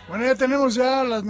Bueno, ya tenemos ya las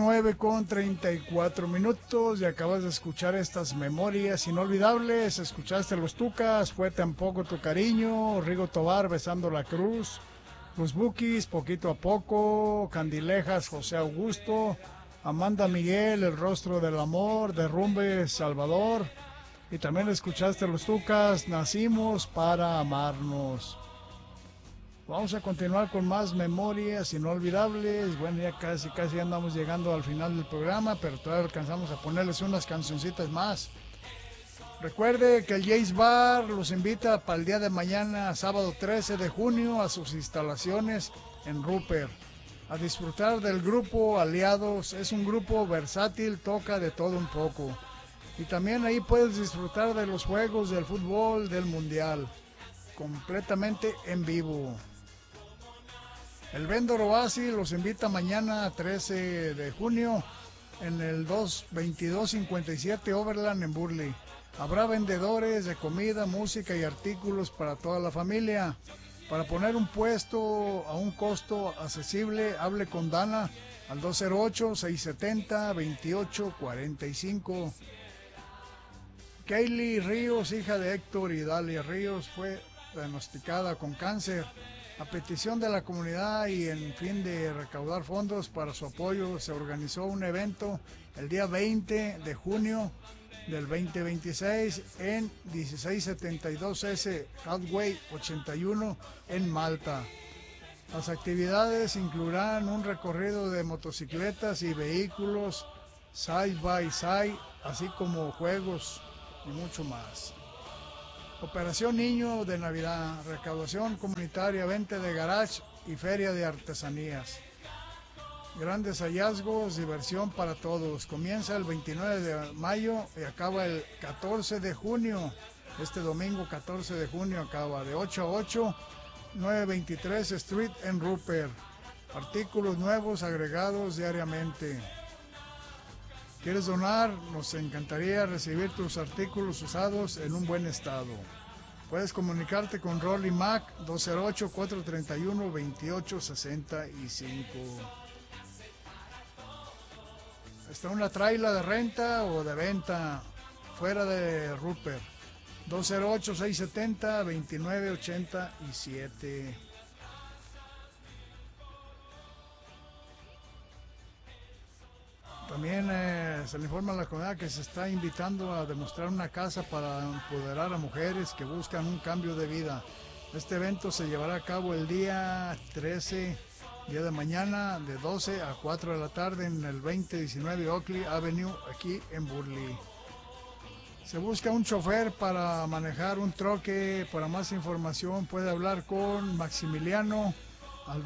9:34 y acabas de escuchar estas memorias inolvidables. Escuchaste Los Tucas, Fue Tampoco Tu Cariño, Rigo Tobar, Besando la Cruz, Los Bukis, Poquito a Poco, Candilejas, José Augusto, Amanda Miguel, El Rostro del Amor, Derrumbe, Salvador. Y también escuchaste Los Tucas, Nacimos para Amarnos. Vamos a continuar con más memorias inolvidables. Bueno, ya casi andamos llegando al final del programa, pero todavía alcanzamos a ponerles unas cancioncitas más. Recuerde que el Jace Bar los invita para el día de mañana, sábado 13 de junio, a sus instalaciones en Rupert, a disfrutar del grupo Aliados. Es un grupo versátil, toca de todo un poco. Y también ahí puedes disfrutar de los juegos del fútbol, del mundial, completamente en vivo. El Vendor Oasis los invita mañana 13 de junio en el 2257 Overland en Burley. Habrá vendedores de comida, música y artículos para toda la familia. Para poner un puesto a un costo accesible, hable con Dana al 208-670-2845. Kaylee Ríos, hija de Héctor y Dalia Ríos, fue diagnosticada con cáncer. A petición de la comunidad y en fin de recaudar fondos para su apoyo, se organizó un evento el día 20 de junio del 2026 en 1672S Hathaway 81 en Malta. Las actividades incluirán un recorrido de motocicletas y vehículos side by side, así como juegos y mucho más. Operación Niño de Navidad, recaudación comunitaria, venta de garage y feria de artesanías. Grandes hallazgos, diversión para todos. Comienza el 29 de mayo y acaba el 14 de junio. Este domingo 14 de junio acaba de 8 a 8, 923 Street en Rupert. Artículos nuevos agregados diariamente. ¿Quieres donar? Nos encantaría recibir tus artículos usados en un buen estado. Puedes comunicarte con Rolly Mac 208-431-2865. Está una traila de renta o de venta fuera de Rupert. 208-670-2987. También se le informa a la comunidad que se está invitando a demostrar una casa para empoderar a mujeres que buscan un cambio de vida. Este evento se llevará a cabo el día 13, día de mañana, de 12 a 4 de la tarde en el 2019 Oakley Avenue, aquí en Burley. Se busca un chofer para manejar un troque. Para más información puede hablar con Maximiliano al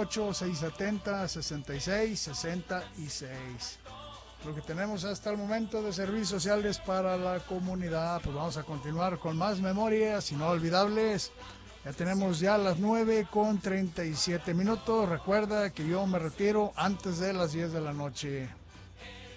208-670-6666. Lo que tenemos hasta el momento de servicios sociales para la comunidad. Pues vamos a continuar con más memorias inolvidables. Ya tenemos ya las 9:37. Recuerda que yo me retiro antes de las 10 de la noche.